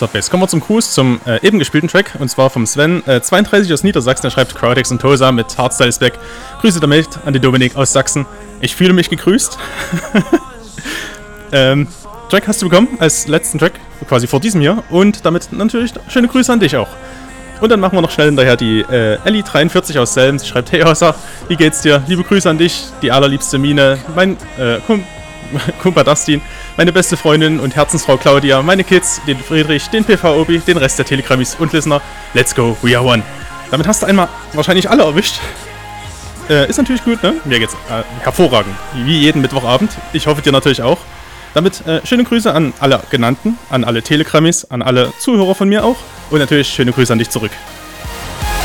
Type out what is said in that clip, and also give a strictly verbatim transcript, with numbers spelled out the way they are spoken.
So, jetzt kommen wir zum Gruß, zum äh, eben gespielten Track. Und zwar vom Sven, äh, zweiunddreißig aus Niedersachsen. Der schreibt Crowdex und Tosa mit Hardstyle is back. Grüße damit an den Dominik aus Sachsen. Ich fühle mich gegrüßt. ähm, Track hast du bekommen als letzten Track, quasi vor diesem Jahr. Und damit natürlich schöne Grüße an dich auch. Und dann machen wir noch schnell hinterher die äh, Ellie dreiundvierzig aus Selm. Sie schreibt, hey Hossa, wie geht's dir? Liebe Grüße an dich, die allerliebste Mine, mein äh, Kum Kumpa Dustin, meine beste Freundin und Herzensfrau Claudia, meine Kids, den Friedrich, den P V Obi, den Rest der Telegrammis und Listener. Let's go, we are one. Damit hast du einmal wahrscheinlich alle erwischt. Äh, ist natürlich gut, ne? Mir geht's äh, hervorragend, wie jeden Mittwochabend. Ich hoffe dir natürlich auch. Damit äh, schöne Grüße an alle Genannten, an alle Telegrammis, an alle Zuhörer von mir auch. Und natürlich schöne Grüße an dich zurück.